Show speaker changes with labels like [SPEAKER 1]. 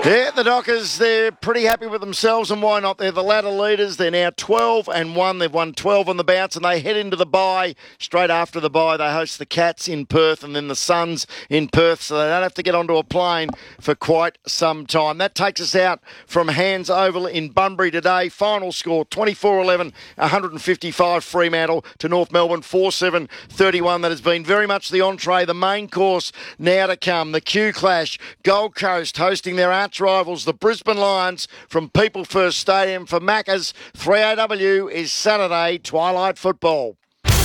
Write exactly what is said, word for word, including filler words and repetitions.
[SPEAKER 1] Yeah, the Dockers, they're pretty happy with themselves, and why not? They're the ladder leaders. They're now twelve and one. They've won twelve on the bounce, and they head into the bye. Straight after the bye, they host the Cats in Perth and then the Suns in Perth, so they don't have to get onto a plane for quite some time. That takes us out from Hands Oval in Bunbury today. Final score, twenty-four eleven, one fifty-five Fremantle to North Melbourne, four seven thirty-one. That has been very much the entree, the main course now to come. The Q Clash, Gold Coast hosting their arch rivals, the Brisbane Lions, from People First Stadium. For Maccas, three A W is Saturday Twilight Football.